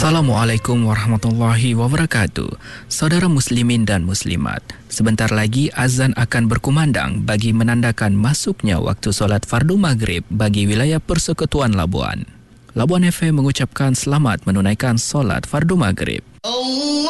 Assalamualaikum warahmatullahi wabarakatuh. Saudara muslimin dan muslimat, sebentar lagi azan akan berkumandang bagi menandakan masuknya waktu solat fardu maghrib bagi wilayah Persekutuan Labuan. Labuan FM mengucapkan selamat menunaikan solat fardu maghrib.